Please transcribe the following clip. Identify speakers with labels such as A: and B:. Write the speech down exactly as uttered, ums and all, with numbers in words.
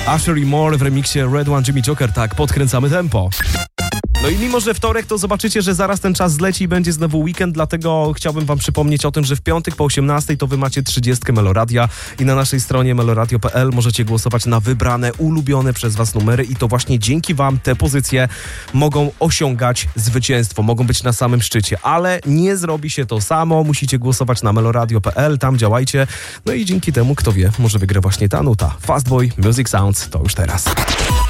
A: Usher i More w remiksie Red One Jimmy Joker. Tak, podkręcamy tempo. No i mimo, że wtorek, to zobaczycie, że zaraz ten czas zleci i będzie znowu weekend, dlatego chciałbym wam przypomnieć o tym, że w piątek po osiemnastej to wy macie trzydziestkę Meloradia i na naszej stronie meloradio kropka p l możecie głosować na wybrane, ulubione przez was numery i to właśnie dzięki wam te pozycje mogą osiągać zwycięstwo, mogą być na samym szczycie, ale nie zrobi się to samo, musicie głosować na meloradio kropka p l, tam działajcie, no i dzięki temu, kto wie, może wygra właśnie ta nuta. Fastboy, Music Sounds, to już teraz.